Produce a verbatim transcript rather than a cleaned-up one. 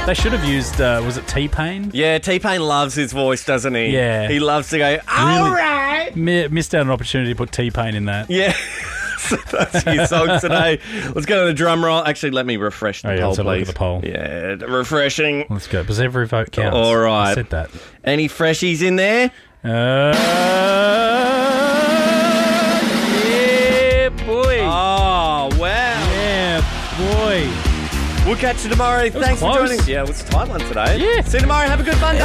They should have used, uh, was it T-Pain? Yeah, T-Pain loves his voice, doesn't he? Yeah. He loves to go, all Really? right. Mi- missed out an opportunity to put T-Pain in that. Yeah. So that's your song today. Let's go to the drum roll. Actually, let me refresh the Oh, yeah, poll, let's have a look please. at the poll. Yeah, refreshing. Let's go, because every vote counts. All right. I said that. Any freshies in there? Uh, yeah, boy. Oh, wow. Yeah, boy. We'll catch you tomorrow. was Thanks for close. joining us. Yeah, it was a tight one today. Yeah. See you tomorrow. Have a good Monday.